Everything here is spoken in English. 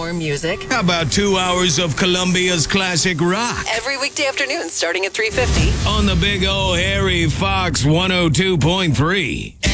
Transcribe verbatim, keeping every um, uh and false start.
more music. How about two hours of Colombia's classic rock? Every weekday afternoon starting at three fifty. On the Big O Harry Fox one oh two point three.